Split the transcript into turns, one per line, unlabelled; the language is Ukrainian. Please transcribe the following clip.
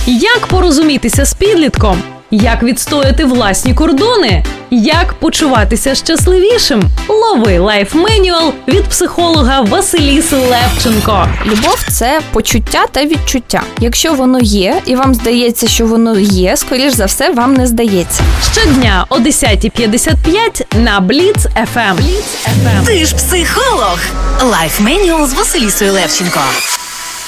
Як порозумітися з підлітком? Як відстояти власні кордони? Як почуватися щасливішим? Лови лайф-менюал від психолога Василіси Левченко.
Любов – це почуття та відчуття. Якщо воно є, і вам здається, що воно є, скоріш за все, вам не здається.
Щодня о 10:55 на Бліц FM.
Ти ж психолог. Лайф-менюал з Василісою Левченко.